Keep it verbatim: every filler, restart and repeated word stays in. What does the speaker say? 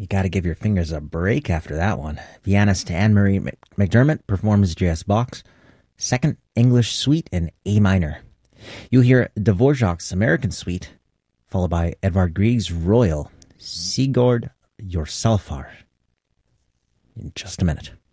got to give your fingers a break after that one. Pianist Anne-Marie McDermott performs J S Bach's Second English Suite in A minor. You'll hear Dvorak's American Suite, followed by Edvard Grieg's Royal, Sigurd Jorsalfar, in just a minute.